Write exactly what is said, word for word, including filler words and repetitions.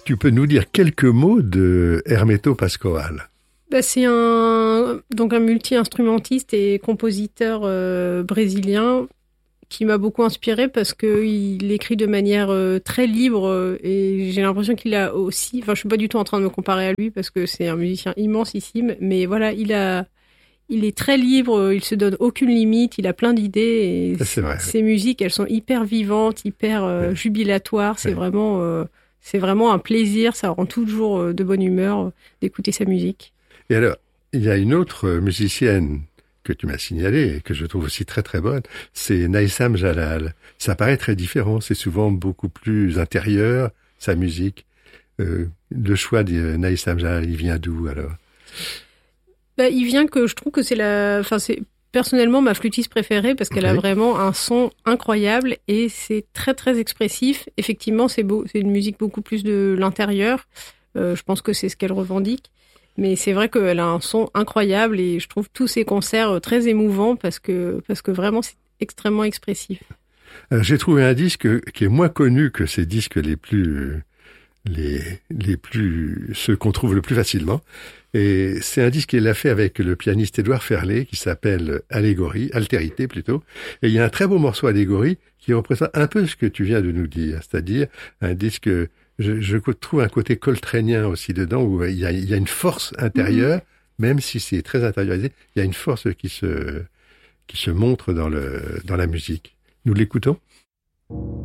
tu peux nous dire quelques mots de Hermeto Pascoal? Bah, c'est un donc un multi-instrumentiste et compositeur euh, brésilien qui m'a beaucoup inspiré parce que il écrit de manière euh, très libre euh, et j'ai l'impression qu'il a aussi, enfin je suis pas du tout en train de me comparer à lui parce que c'est un musicien immensissime, mais voilà, il a il est très libre, il se donne aucune limite, il a plein d'idées et c'est vrai. Ses musiques, elles sont hyper vivantes, hyper euh, ouais. jubilatoires, c'est ouais. vraiment euh, c'est vraiment un plaisir, ça rend toujours euh, de bonne humeur euh, d'écouter sa musique. Et alors, il y a une autre musicienne que tu m'as signalée et que je trouve aussi très très bonne, c'est Naïsam Jalal. Ça paraît très différent, c'est souvent beaucoup plus intérieur, sa musique. Euh, le choix de Naïsam Jalal, il vient d'où alors? Bah, il vient que je trouve que c'est la, enfin c'est personnellement ma flûtiste préférée parce qu'elle okay. a vraiment un son incroyable et c'est très très expressif. Effectivement, c'est beau, c'est une musique beaucoup plus de l'intérieur. Euh, je pense que c'est ce qu'elle revendique. Mais c'est vrai qu'elle a un son incroyable et je trouve tous ses concerts très émouvants parce que, parce que vraiment c'est extrêmement expressif. Alors, j'ai trouvé un disque qui est moins connu que ces disques les plus, les, les plus, ceux qu'on trouve le plus facilement. Et c'est un disque qu'il a fait avec le pianiste Édouard Ferlet qui s'appelle Allégorie, Altérité plutôt. Et il y a un très beau morceau Allégorie qui représente un peu ce que tu viens de nous dire, c'est-à-dire un disque. Je, je trouve un côté coltrénien aussi dedans où il y a, il y a une force intérieure, mmh. même si c'est très intériorisé, il y a une force qui se, qui se montre dans le, dans la musique. Nous l'écoutons?